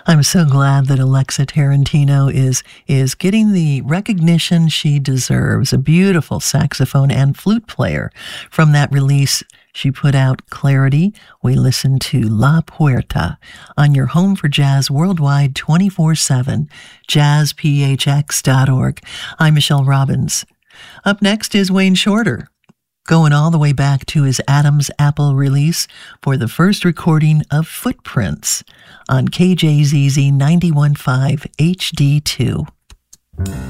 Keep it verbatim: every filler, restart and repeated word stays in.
I'm so glad that Alexa Tarantino is is getting the recognition she deserves. A beautiful saxophone and flute player. From that release, she put out Clarity. We listened to La Puerta on your home for jazz worldwide twenty-four seven, jazz p h x dot org. I'm Michelle Robbins. Up next is Wayne Shorter, going all the way back to his Adam's Apple release for the first recording of Footprints on K J Z Z ninety-one point five H D two.